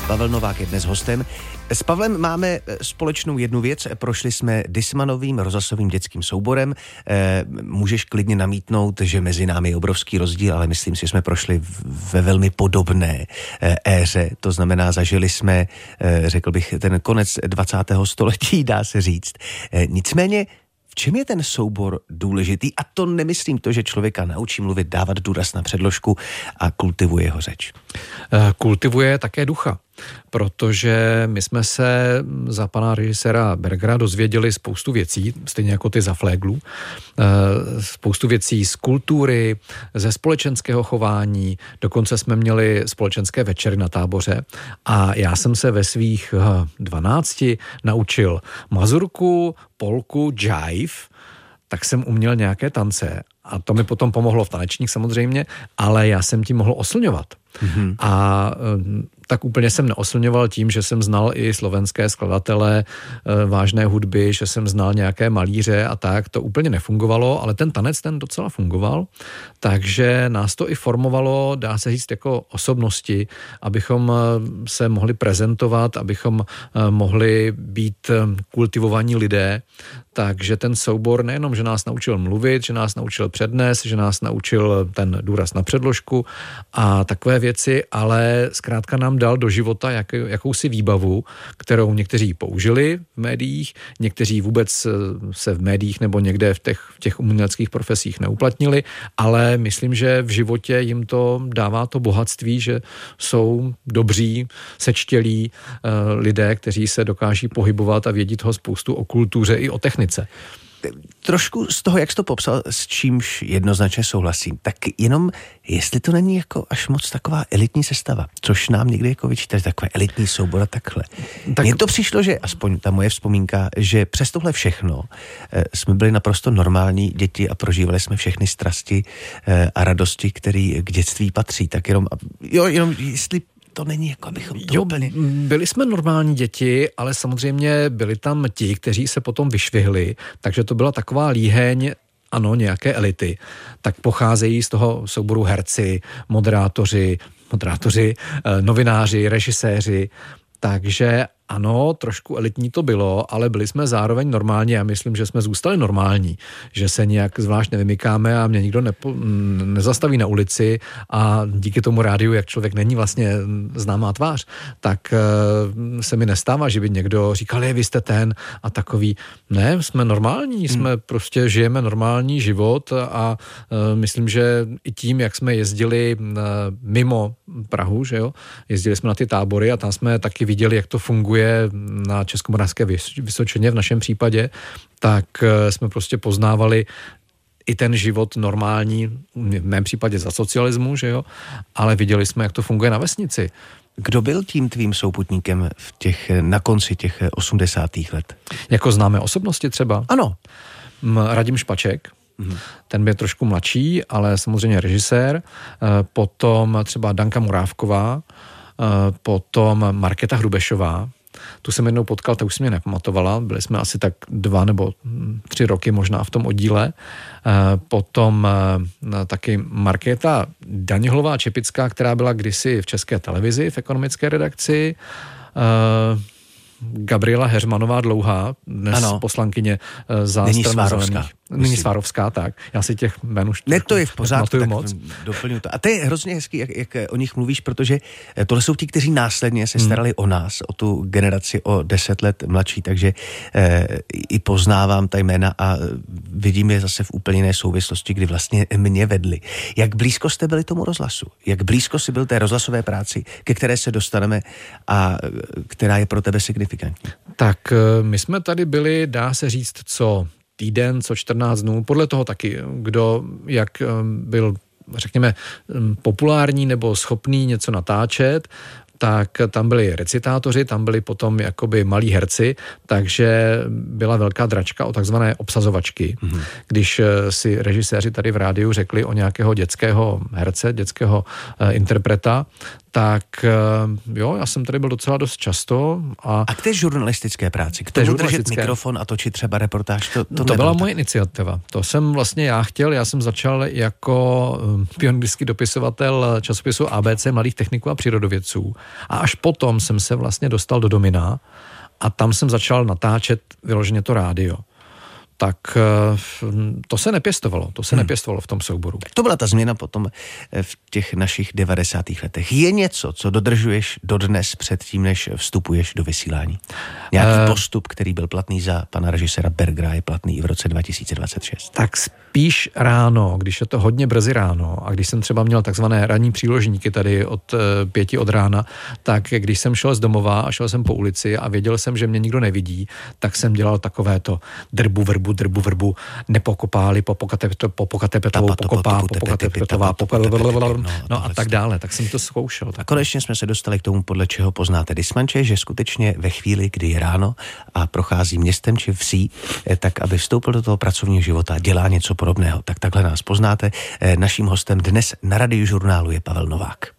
Pavel Novák je dnes hostem. S Pavlem máme společnou jednu věc. Prošli jsme Discmanovým rozhlasovým dětským souborem. Můžeš klidně namítnout, že mezi námi je obrovský rozdíl, ale myslím si, že jsme prošli ve velmi podobné éře. To znamená, zažili jsme, řekl bych, ten konec 20. století, dá se říct. Nicméně, v čem je ten soubor důležitý? A to nemyslím to, že člověka naučí mluvit, dávat důraz na předložku a kultivuje jeho řeč. Kultivuje také ducha, protože my jsme se za pana režiséra Bergera dozvěděli spoustu věcí, stejně jako ty za Fléglů, spoustu věcí z kultury, ze společenského chování, dokonce jsme měli společenské večery na táboře a já jsem se ve svých 12 naučil mazurku, polku, jive, tak jsem uměl nějaké tance a to mi potom pomohlo v tanečních samozřejmě, ale já jsem tím mohl oslňovat. Mm-hmm. A tak úplně jsem neoslňoval tím, že jsem znal i slovenské skladatele vážné hudby, že jsem znal nějaké malíře a tak, to úplně nefungovalo, ale ten tanec, ten docela fungoval, takže nás to i formovalo, dá se říct, jako osobnosti, abychom se mohli prezentovat, abychom mohli být kultivovaní lidé, takže ten soubor nejenom, že nás naučil mluvit, že nás naučil přednést, že nás naučil ten důraz na předložku a takové věci, ale zkrátka nám dal do života jakousi výbavu, kterou někteří použili v médiích, někteří vůbec se v médiích nebo někde v těch uměleckých profesích neuplatnili, ale myslím, že v životě jim to dává to bohatství, že jsou dobří, sečtělí lidé, kteří se dokáží pohybovat a vědí toho spoustu o kultuře i o technice. Trošku z toho, jak jsi to popsal, s čímž jednoznačně souhlasím, tak jenom, jestli to není jako až moc taková elitní sestava, což nám někdy jako vyčítali, takové elitní soubor a takhle. Tak mně to přišlo, že aspoň ta moje vzpomínka, že přes tohle všechno jsme byli naprosto normální děti a prožívali jsme všechny strasti a radosti, které k dětství patří. Tak jenom jestli to není jako, abychom to úplně... Byli jsme normální děti, ale samozřejmě byli tam ti, kteří se potom vyšvihli, takže to byla taková líheň, ano, nějaké elity. Tak pocházejí z toho souboru herci, moderátoři, novináři, režiséři, takže ano, trošku elitní to bylo, ale byli jsme zároveň normální. Já myslím, že jsme zůstali normální, že se nějak zvlášť nevymykáme a mě nikdo nezastaví na ulici a díky tomu rádiu, jak člověk není vlastně známá tvář, tak se mi nestává, že by někdo říkal, vy jste ten a takový. Ne, jsme normální, jsme prostě žijeme normální život a myslím, že i tím, jak jsme jezdili mimo Prahu, že jo, jezdili jsme na ty tábory a tam jsme taky viděli, jak to funguje na Českomoravské Vysočině v našem případě, tak jsme prostě poznávali i ten život normální, v mém případě za socialismu, že jo, ale viděli jsme, jak to funguje na vesnici. Kdo byl tím tvým souputníkem na konci těch 80. let? Jako známé osobnosti třeba? Ano. Radim Špaček, ten byl trošku mladší, ale samozřejmě režisér, potom třeba Danka Morávková, potom Markéta Hrubešová. Tu jsem jednou potkal, ta už si mě nepamatovala, byli jsme asi tak 2 nebo 3 roky možná v tom oddíle. Potom taky Markéta Danihlová Čepická, která byla kdysi v České televizi, v ekonomické redakci. Gabriela Heřmanová Dlouhá, dnes ano. Poslankyně za stranu zelených. Nyní Svárovská, tak. Já si těch jmen už ne, to je v pořádku, tak moc. Doplňu to. A to je hrozně hezký, jak o nich mluvíš, protože tohle jsou ti, kteří následně se starali o nás, o tu generaci o 10 let mladší, takže i poznávám ta jména a vidím je zase v úplně jiné souvislosti, kdy vlastně mě vedli. Jak blízko jste byli tomu rozhlasu? Jak blízko si byl té rozhlasové práci, ke které se dostaneme a která je pro tebe signifikantní? Tak my jsme tady byli, dá se říct, co týden, co 14 dnů, podle toho taky, kdo jak byl, řekněme, populární nebo schopný něco natáčet, tak tam byli recitátoři, tam byli potom jakoby malí herci, takže byla velká dračka o takzvané obsazovačky. Když si režiséři tady v rádiu řekli o nějakého dětského herce, dětského interpreta, tak jo, já jsem tady byl docela dost často. A k té žurnalistické práci, k tomu držet mikrofon a točit třeba reportáž, to byla moje iniciativa. To jsem vlastně já chtěl, já jsem začal jako pionýrský dopisovatel časopisu ABC mladých techniků a přírodovědců. A až potom jsem se vlastně dostal do Domina a tam jsem začal natáčet vyloženě to rádio. Tak to se nepěstovalo v tom souboru. To byla ta změna potom v těch našich 90. letech. Je něco, co dodržuješ dodnes předtím, než vstupuješ do vysílání? Nějaký postup, který byl platný za pana režiséra Bergera, je platný i v roce 2026? Tak spíš ráno, když je to hodně brzy ráno a když jsem třeba měl takzvané ranní příložníky tady od 5 od rána, tak když jsem šel z domova a šel jsem po ulici a věděl jsem, že mě nikdo nevidí, tak jsem dělal takovéto drbu, vrbu, nepokopáli, popokateptovou, pokopá, popokateptová, no a tak dále. Tak jsem to zkoušel. A konečně jsme se dostali k tomu, podle čeho poznáte dismanče, že skutečně ve chvíli, kdy je ráno a prochází městem či vsí, tak aby vstoupil do toho pracovního života, dělá něco podobného. Tak takhle nás poznáte. Naším hostem dnes na Radiožurnálu je Pavel Novák.